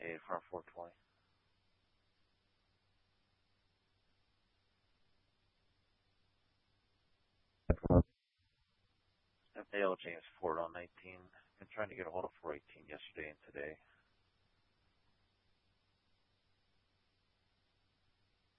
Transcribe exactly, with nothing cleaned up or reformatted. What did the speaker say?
estimated for our four twenty. F A L James Ford on nineteen. Been trying to get a hold of four eighteen yesterday and today.